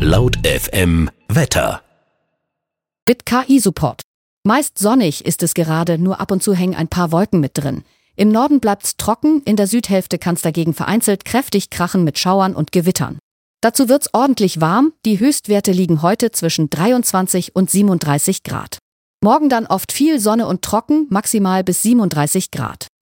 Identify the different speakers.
Speaker 1: Laut FM Wetter.
Speaker 2: Mit KI-Support. Meist sonnig ist es gerade, nur ab und zu hängen ein paar Wolken mit drin. Im Norden bleibt's trocken, in der Südhälfte kann's dagegen vereinzelt kräftig krachen mit Schauern und Gewittern. Dazu wird's ordentlich warm, die Höchstwerte liegen heute zwischen 23 und 37 Grad. Morgen dann oft viel Sonne und trocken, maximal bis 37 Grad.